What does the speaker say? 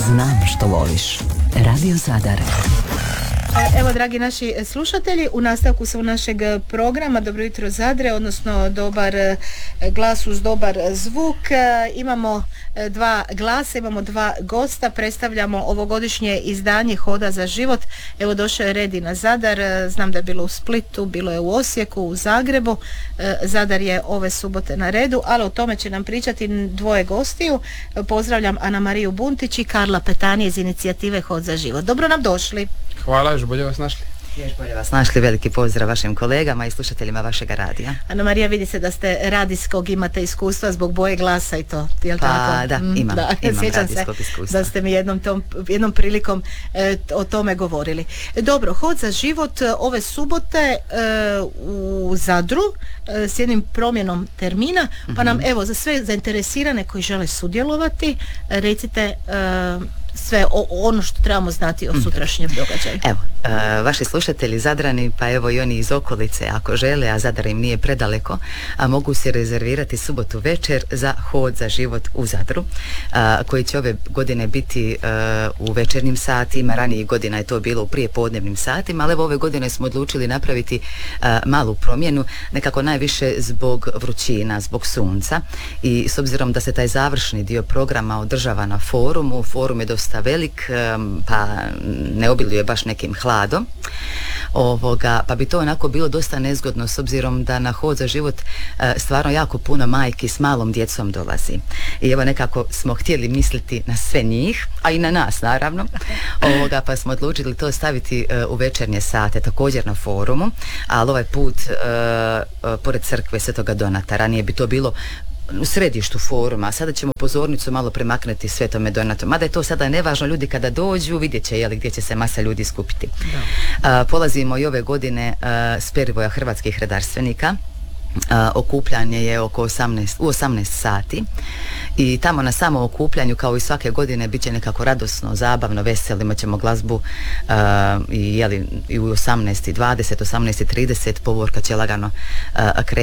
Znam što voliš. Radio Zadar. Evo, dragi naši slušatelji, u nastavku su našeg programa Dobro jutro Zadre, odnosno dobar glas uz dobar zvuk. Imamo dva glasa, imamo dva gosta, predstavljamo ovogodišnje izdanje Hoda za život. Evo, došao je red i na Zadar, znam da je bilo u Splitu, bilo je u Osijeku, u Zagrebu. Zadar je ove subote na redu, ali o tome će nam pričati dvoje gostiju. Pozdravljam Ana Mariju Buntić i Karla Petani iz inicijative Hod za život. Dobro nam došli. Hvala, još bolje vas našli. Još bolje vas našli, veliki pozdrav vašim kolegama i slušateljima vašega radija. Ana Marija, vidi se da ste radijskog, imate iskustva zbog boje glasa i to, je li tako? Da, imam radijskog iskustva. Da ste mi jednom prilikom o tome govorili. Dobro, Hod za život ove subote u Zadru s jednim promjenom termina, pa nam evo za sve zainteresirane koji žele sudjelovati, recite sve ono što trebamo znati o sutrašnjem događaju. Evo, vaši slušatelji Zadrani, pa evo i oni iz okolice, ako žele, a Zadar im nije predaleko, a mogu se rezervirati subotu večer za Hod za život u Zadru, koji će ove godine biti u večernjim satima. Ranijih godina je to bilo u prijepodnevnim satima, ali evo ove godine smo odlučili napraviti malu promjenu, nekako najviše zbog vrućina, zbog sunca, i s obzirom da se taj završni dio programa održava na forumu, forum je dosta velik, pa ne obiluje baš nekim hladom, pa bi to onako bilo dosta nezgodno, s obzirom da na Hod za život stvarno jako puno majki s malom djecom dolazi. I evo, nekako smo htjeli misliti na sve njih, a i na nas naravno, pa smo odlučili to staviti u večernje sate, također na forumu, ali ovaj put pored crkve Svetoga Donata. Ranije bi to bilo u središtu foruma, a sada ćemo pozornicu malo premaknuti Svetome Donatu. Mada je to sada nevažno, ljudi kada dođu vidjet će gdje će se masa ljudi skupiti. Polazimo i ove godine s perivoja hrvatskih redarstvenika. Okupljanje je oko 18 sati i tamo na samom okupljanju, kao i svake godine, bit će nekako radosno, zabavno, veselo. Imat ćemo glazbu i u 18:20, 18:30 povorka će lagano krenuti.